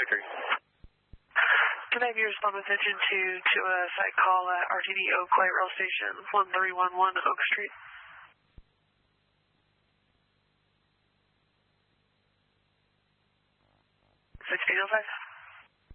133. Can I have your response attention to a site call at RTD Oak Light Rail Station, 1311 Oak Street? 1605.